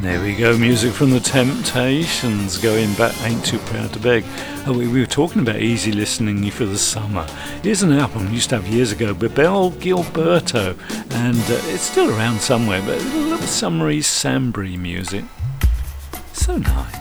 There we go, music from the Temptations, going back, Ain't Too Proud to Beg. Oh, we were talking about easy listening for the summer. Here's an album we used to have years ago, Bebel Gilberto, and it's still around somewhere, but a little summery, sambry music. So nice.